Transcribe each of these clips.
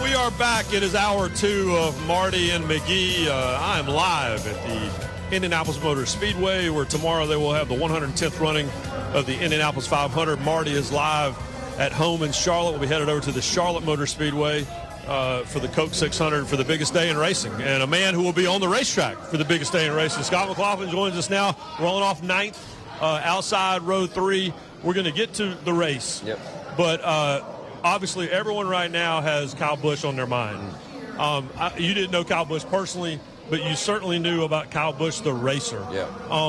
We are back. It is hour 2 of Marty and McGee. I am live at the Indianapolis Motor Speedway, where tomorrow they will have the 110th running of the Indianapolis 500. Marty is live at home in Charlotte. We'll be headed over to the Charlotte Motor Speedway for the Coke 600 for the biggest day in racing. And a man who will be on the racetrack for the biggest day in racing, Scott McLaughlin, joins us now, rolling off 9th, outside row 3. We're going to get to the race. Yep. But obviously, everyone right now has Kyle Busch on their mind. You didn't know Kyle Busch personally, but you certainly knew about Kyle Busch, the racer. Yeah.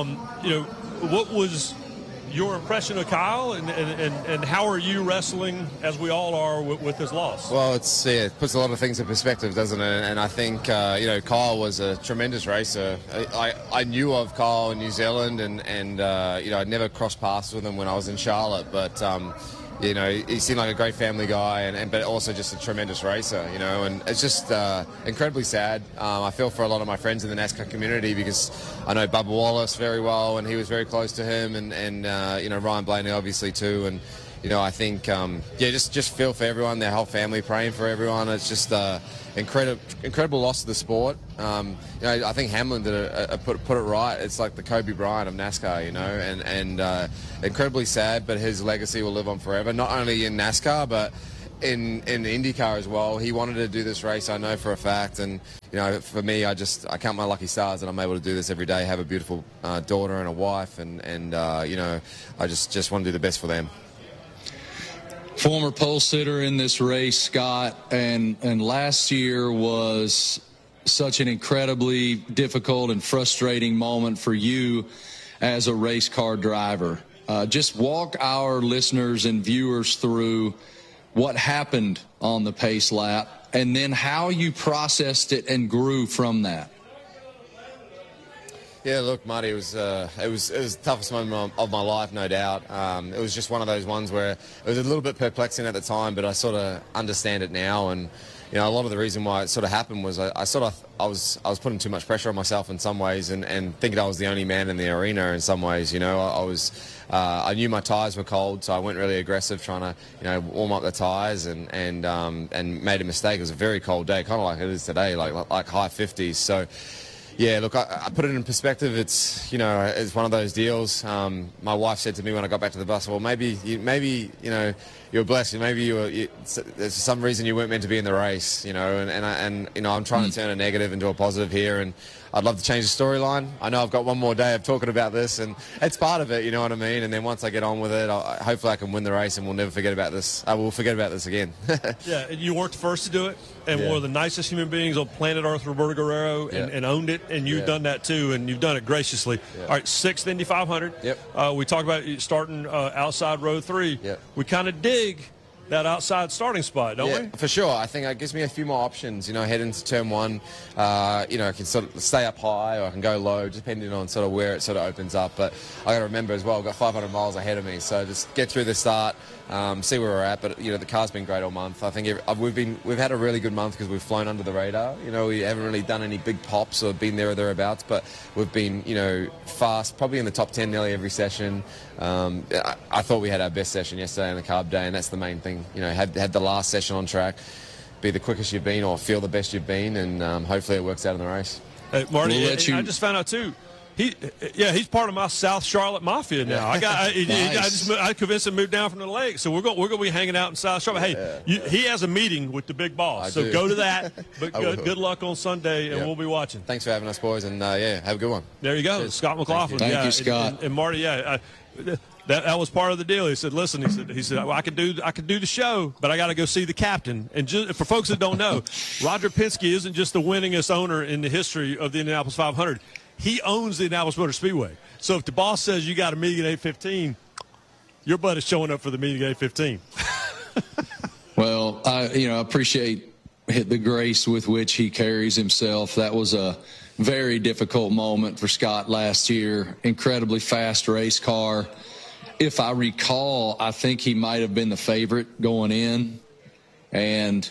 What was your impression of Kyle, and how are you wrestling, as we all are, with his loss? Well, it puts a lot of things in perspective, doesn't it? And I think, Kyle was a tremendous racer. I knew of Kyle in New Zealand, and I'd never crossed paths with him when I was in Charlotte, but he seemed like a great family guy, but also just a tremendous racer, and it's just incredibly sad. I feel for a lot of my friends in the NASCAR community, because I know Bubba Wallace very well, and he was very close to him, and Ryan Blaney obviously too, and I think just feel for everyone, their whole family, praying for everyone. It's just incredible loss to the sport. I think Hamlin did put it right. It's like the Kobe Bryant of NASCAR, and incredibly sad, but his legacy will live on forever, not only in NASCAR, but in IndyCar as well. He wanted to do this race, I know for a fact, and for me, I count my lucky stars that I'm able to do this every day, have a beautiful daughter and a wife, and I just want to do the best for them. Former pole sitter in this race, Scott, and last year was such an incredibly difficult and frustrating moment for you as a race car driver. Just walk our listeners and viewers through what happened on the pace lap, and then how you processed it and grew from that. Yeah, look, Marty, it was the toughest moment of my life, no doubt. It was just one of those ones where it was a little bit perplexing at the time, but I sort of understand it now. And a lot of the reason why it sort of happened was I was putting too much pressure on myself in some ways, and thinking I was the only man in the arena in some ways. I knew my tyres were cold, so I went really aggressive, trying to warm up the tyres, and made a mistake. It was a very cold day, kind of like it is today, like high 50s. So. Yeah, look, I put it in perspective. It's it's one of those deals. My wife said to me when I got back to the bus, well, maybe you're blessed. Maybe there's some reason you weren't meant to be in the race. And I'm trying to turn a negative into a positive here, and I'd love to change the storyline. I know I've got one more day of talking about this, and it's part of it. You know what I mean? And then once I get on with it, hopefully I can win the race, and we'll never forget about this. I will forget about this again. Yeah, and you weren't the first to do it, and one of the nicest human beings on planet Earth, Roberto Guerrero, and owned it, and you've done that too, and you've done it graciously. All right, 6th Indy 500. Yep. We talked about starting outside row 3. Yep. We kind of dig that outside starting spot, don't we? For sure. I think it gives me a few more options, head into turn 1. I can sort of stay up high, or I can go low, depending on sort of where it sort of opens up. But I got to remember as well, I've got 500 miles ahead of me, so just get through the start, see where we're at. But the car's been great all month. I think we've had a really good month because we've flown under the radar. We haven't really done any big pops or been there or thereabouts, but we've been fast, probably in the top 10 nearly every session. I thought we had our best session yesterday on the carb day, and that's the main thing. Had the last session on track, be the quickest you've been or feel the best you've been, and hopefully it works out in the race. Hey, Marty, I just found out too. He's part of my South Charlotte Mafia now. Nice. I convinced him to move down from the lake, so we're going to be hanging out in South Charlotte. He has a meeting with the big boss, so go to that. But good luck on Sunday, and we'll be watching. Thanks for having us, boys, and have a good one. There you go, Cheers. Scott McLaughlin. Thank you, Scott. And Marty, that was part of the deal. He said, "Listen," he said, well, I could do the show, but I got to go see the captain." And for folks that don't know, Roger Penske isn't just the winningest owner in the history of the Indianapolis 500. He owns the Indianapolis Motor Speedway. So if the boss says you got a meeting at 8:15, your butt is showing up for the meeting at 8:15. Well, I appreciate the grace with which he carries himself. That was a very difficult moment for Scott last year. Incredibly fast race car. If I recall, I think he might have been the favorite going in, and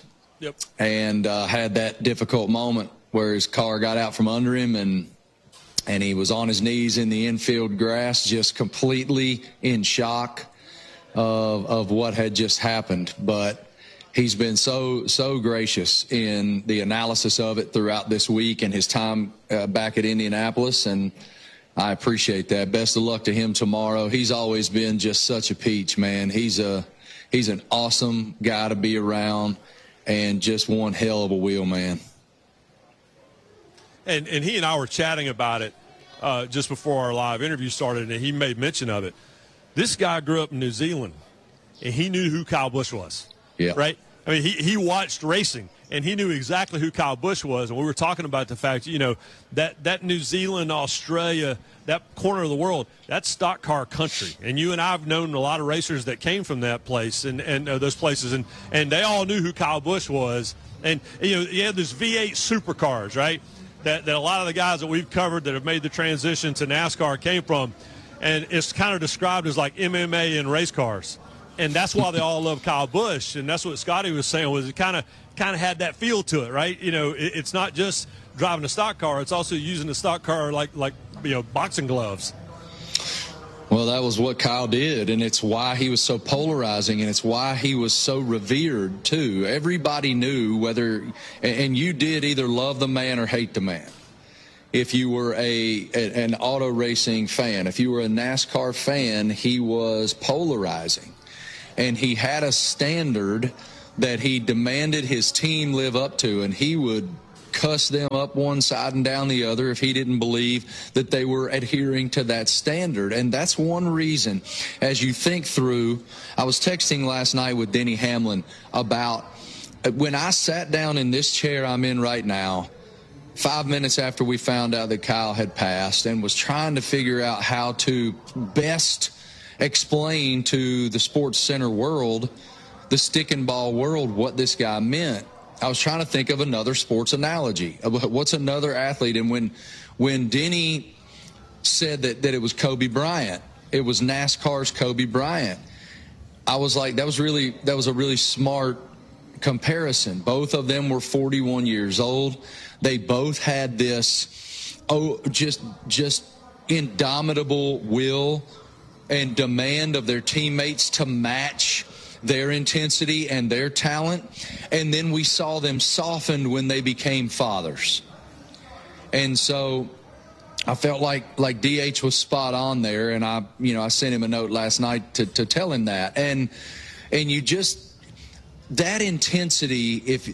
had that difficult moment where his car got out from under him, and he was on his knees in the infield grass, just completely in shock of what had just happened. But he's been so gracious in the analysis of it throughout this week and his time back at Indianapolis, and I appreciate that. Best of luck to him tomorrow. He's always been just such a peach, man. He's an awesome guy to be around and just one hell of a wheel, man. And he and I were chatting about it just before our live interview started, and he made mention of it. This guy grew up in New Zealand, and he knew who Kyle Busch was. Yeah. Right? I mean, he watched racing, and he knew exactly who Kyle Busch was. And we were talking about the fact, that New Zealand, Australia, that corner of the world, that's stock car country. And you and I have known a lot of racers that came from that place and those places, and they all knew who Kyle Busch was. And, you had those V8 supercars, right, that a lot of the guys that we've covered that have made the transition to NASCAR came from. And it's kind of described as like MMA in race cars. And that's why they all love Kyle Busch, and that's what Scotty was saying, was it kind of had that feel to it, right? It's not just driving a stock car; it's also using the stock car like boxing gloves. Well, that was what Kyle did, and it's why he was so polarizing, and it's why he was so revered too. Everybody knew whether, and you did either love the man or hate the man. If you were an auto racing fan, if you were a NASCAR fan, he was polarizing. And he had a standard that he demanded his team live up to, and he would cuss them up one side and down the other if he didn't believe that they were adhering to that standard. And that's one reason, as you think through, I was texting last night with Denny Hamlin about when I sat down in this chair I'm in right now, 5 minutes after we found out that Kyle had passed, and was trying to figure out how to best explain to the Sports Center world, the stick and ball world, what this guy meant. I was trying to think of another sports analogy. What's another athlete? And when Denny said that it was Kobe Bryant, it was NASCAR's Kobe Bryant, I was like, that was a really smart comparison. Both of them were 41 years old. They both had this just indomitable will and demand of their teammates to match their intensity and their talent. And then we saw them softened when they became fathers. And so I felt like DH was spot on there, and I sent him a note last night to tell him that. And you just, that intensity, if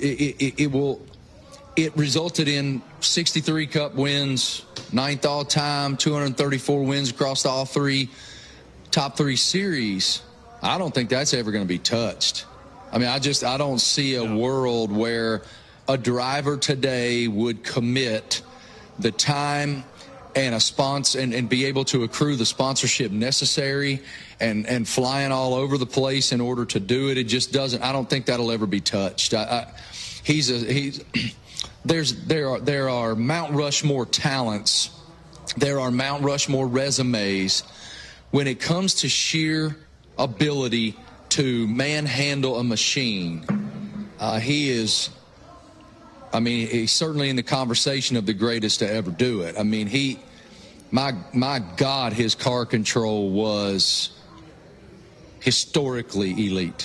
it resulted in 63 Cup wins, 9th all time, 234 wins across all top three series. I don't think that's ever going to be touched. I mean, I don't see a world where a driver today would commit the time and a sponsor and be able to accrue the sponsorship necessary and flying all over the place in order to do it. It just doesn't. I don't think that'll ever be touched. There are Mount Rushmore talents. There are Mount Rushmore resumes. When it comes to sheer ability to manhandle a machine, he's certainly in the conversation of the greatest to ever do it. I mean, my God, his car control was historically elite.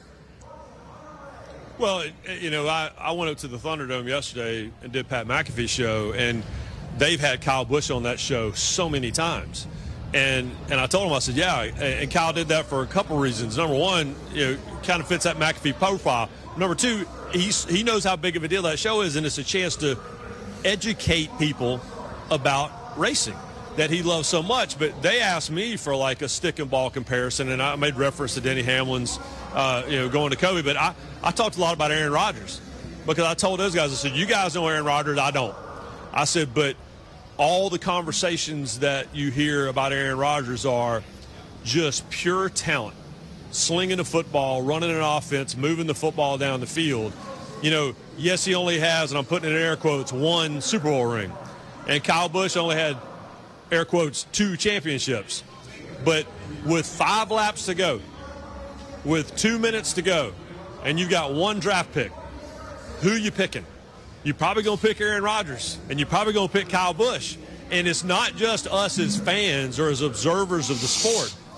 Well, I went up to the Thunderdome yesterday and did Pat McAfee's show, and they've had Kyle Busch on that show so many times. And I told him, I said, yeah, and Kyle did that for a couple reasons. Number one, kind of fits that McAfee profile. Number two, he knows how big of a deal that show is, and it's a chance to educate people about racing that he loves so much. But they asked me for like a stick and ball comparison, and I made reference to Denny Hamlin's, going to Kobe. But I talked a lot about Aaron Rodgers, because I told those guys, I said, you guys know Aaron Rodgers, I don't. I said, but all the conversations that you hear about Aaron Rodgers are just pure talent, slinging the football, running an offense, moving the football down the field. Yes, he only has, and I'm putting it in air quotes, 1 Super Bowl ring. And Kyle Busch only had, air quotes, 2 championships. But with 5 laps to go, with 2 minutes to go, and you've got 1 draft pick, who you picking? You're probably going to pick Aaron Rodgers, and you're probably going to pick Kyle Busch. And it's not just us as fans or as observers of the sport.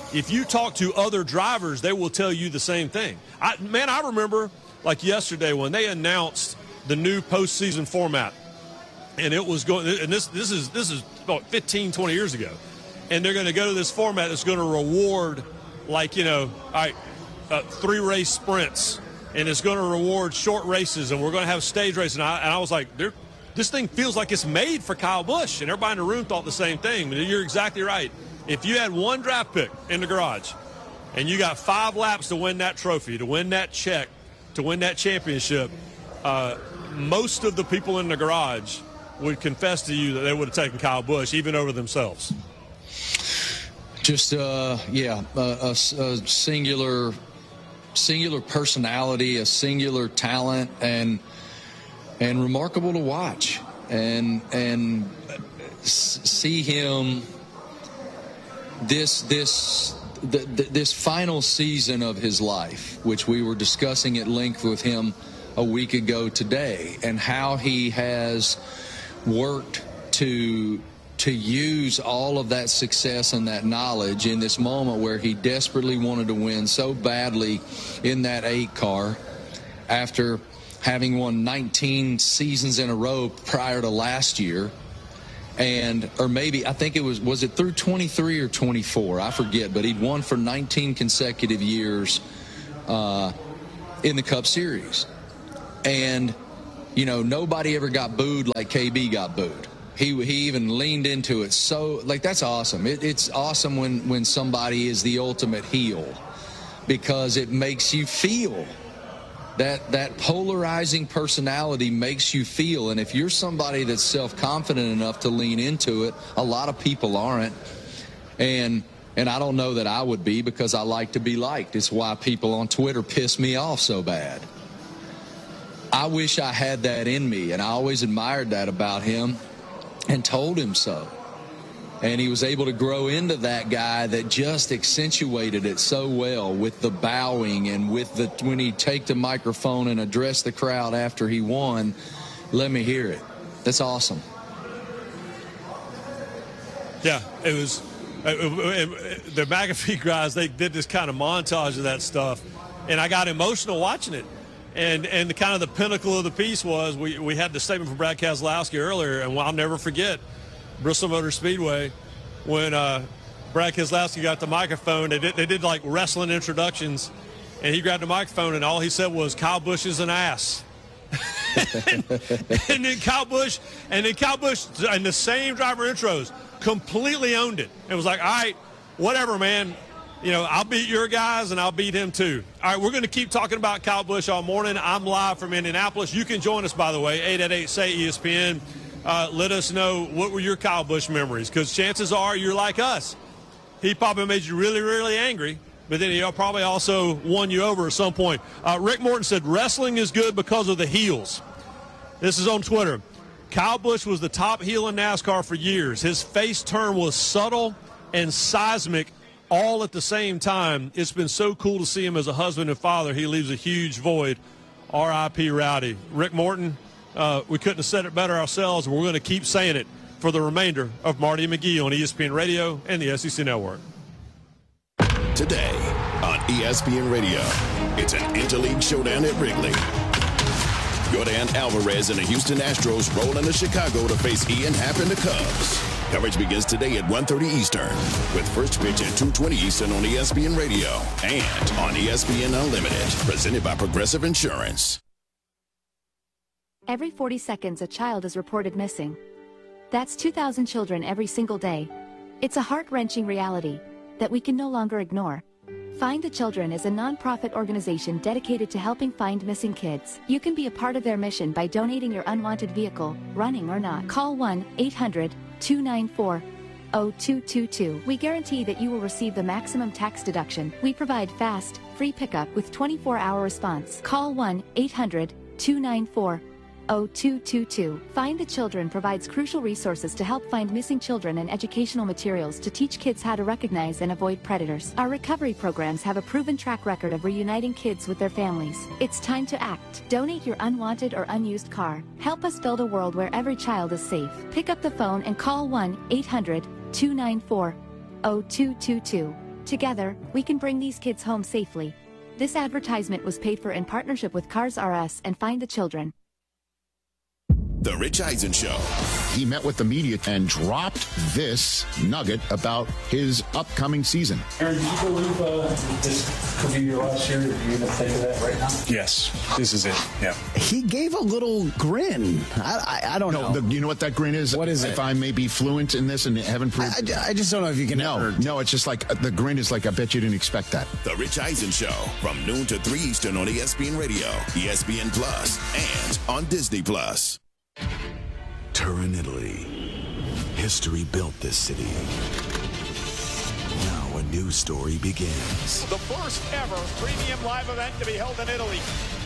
if you talk to other drivers, they will tell you the same thing. I remember like yesterday when they announced the new postseason format, and it was going. And this is about 15, 20 years ago, and they're going to go to this format that's going to reward, like, all right, 3 race sprints, and it's going to reward short races, and we're going to have stage races. And I was like, this thing feels like it's made for Kyle Busch, and everybody in the room thought the same thing. But you're exactly right. If you had one draft pick in the garage, and you got 5 laps to win that trophy, to win that check, to win that championship, most of the people in the garage would confess to you that they would have taken Kyle Busch, even over themselves. Just, a singular personality, a singular talent, and remarkable to watch, and see him this final season of his life, which we were discussing at length with him a week ago today, and how he has worked to use all of that success and that knowledge in this moment where he desperately wanted to win so badly in that 8 car after having won 19 seasons in a row prior to last year. Or maybe, I think it was it through 23 or 24? I forget, but he'd won for 19 consecutive years in the Cup Series. And, nobody ever got booed like KB got booed. He even leaned into it. So, that's awesome. It's awesome when somebody is the ultimate heel, because it makes you feel. That polarizing personality makes you feel. And if you're somebody that's self-confident enough to lean into it, a lot of people aren't. And I don't know that I would be, because I like to be liked. It's why people on Twitter piss me off so bad. I wish I had that in me, and I always admired that about him and told him so. And he was able to grow into that guy that just accentuated it so well with the bowing and with when he'd take the microphone and address the crowd after he won. Let me hear it. That's awesome. Yeah, it was. The McAfee guys, they did this kind of montage of that stuff, and I got emotional watching it. And the kind of the pinnacle of the piece was we had the statement from Brad Keselowski earlier, and I'll never forget Bristol Motor Speedway when Brad Keselowski got the microphone. They did like wrestling introductions, and he grabbed the microphone, and all he said was, "Kyle Busch is an ass." and then Kyle Busch and the same driver intros completely owned it. It was like, all right, whatever, man. I'll beat your guys, and I'll beat him too. All right, we're going to keep talking about Kyle Busch all morning. I'm live from Indianapolis. You can join us, by the way, 888-SAY-ESPN. Let us know what were your Kyle Busch memories, because chances are you're like us. He probably made you really, really angry, but then he probably also won you over at some point. Rick Morton said, wrestling is good because of the heels. This is on Twitter. Kyle Busch was the top heel in NASCAR for years. His face turn was subtle and seismic all at the same time. It's been so cool to see him as a husband and father. He leaves a huge void. R.I.P. Rowdy. Rick Morton, we couldn't have said it better ourselves, and we're going to keep saying it for the remainder of Marty and McGee on ESPN Radio and the SEC Network. Today on ESPN Radio, it's an Interleague showdown at Wrigley. Yordan Alvarez and the Houston Astros roll into Chicago to face Ian Happ and the Cubs. Coverage begins today at 1:30 Eastern, with first pitch at 2:20 Eastern on ESPN Radio and on ESPN Unlimited, presented by Progressive Insurance. Every 40 seconds, a child is reported missing. That's 2,000 children every single day. It's a heart-wrenching reality that we can no longer ignore. Find the Children is a non-profit organization dedicated to helping find missing kids. You can be a part of their mission by donating your unwanted vehicle, running or not. Call 1-800-294-0222. We guarantee that you will receive the maximum tax deduction. We provide fast, free pickup with 24-hour response. Call 1-800-294-0222. Find the Children provides crucial resources to help find missing children and educational materials to teach kids how to recognize and avoid predators. Our recovery programs have a proven track record of reuniting kids with their families. It's time to act. Donate your unwanted or unused car. Help us build a world where every child is safe. Pick up the phone and call 1-800-294-0222. Together, we can bring these kids home safely. This advertisement was paid for in partnership with Cars R Us and Find the Children. The Rich Eisen Show. He met with the media and dropped this nugget about his upcoming season. Aaron, do you believe this could be your last year? Do you even think of that right now? Yes, this is it. Yeah. He gave a little grin. I don't know. You know what that grin is? What is it? If I may be fluent in this and haven't proved. I just don't know if you can. No, it's just like the grin is like, I bet you didn't expect that. The Rich Eisen Show from noon to 3 Eastern on ESPN Radio, ESPN Plus, and on Disney Plus. Turin, Italy. History built this city. Now a new story begins. The first ever premium live event to be held in Italy.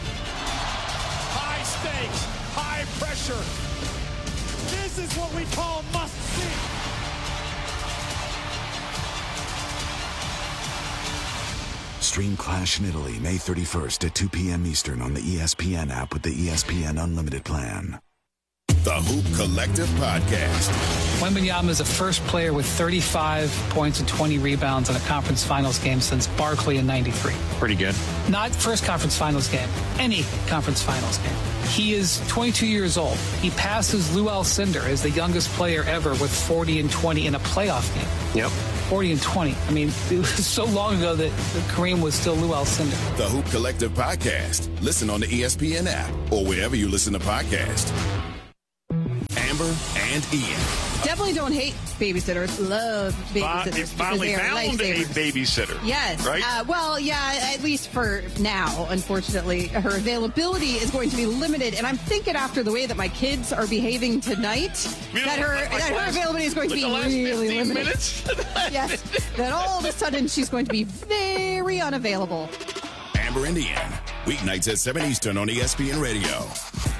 High stakes, high pressure. This is what we call must see. Stream Clash in Italy May 31st at 2 p.m. Eastern on the ESPN app with the ESPN Unlimited plan. The Hoop Collective Podcast. Wembanyama is the first player with 35 points and 20 rebounds in a conference finals game since Barkley in 93. Pretty good. Not first conference finals game, any conference finals game. He is 22 years old. He passes Lou Alcindor as the youngest player ever with 40 and 20 in a playoff game. Yep. 40 and 20. I mean, it was so long ago that Kareem was still Lou Alcindor. The Hoop Collective Podcast. Listen on the ESPN app or wherever you listen to podcasts. Amber and Ian. Definitely don't hate babysitters. Love babysitters. They finally found a babysitter. Yes. Right? Well, yeah, at least for now, unfortunately. Her availability is going to be limited. And I'm thinking after the way that my kids are behaving tonight, that her availability is going to be really limited. Minutes? Yes. That all of a sudden she's going to be very unavailable. Amber and Ian. Weeknights at 7 Eastern on ESPN Radio.